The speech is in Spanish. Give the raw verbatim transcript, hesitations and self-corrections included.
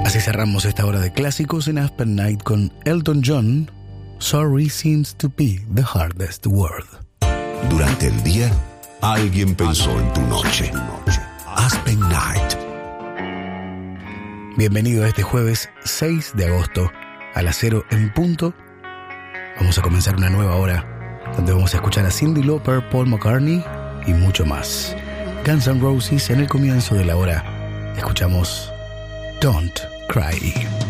Así cerramos esta hora de clásicos en Aspen Night con Elton John. Sorry seems to be the hardest word. Durante el día, alguien pensó en tu noche. Aspen Night. Bienvenido a este jueves seis de agosto a las cero en punto. Vamos a comenzar una nueva hora donde vamos a escuchar a Cyndi Lauper, Paul McCartney y mucho más. Guns N' Roses en el comienzo de la hora. Escuchamos Don't Cry.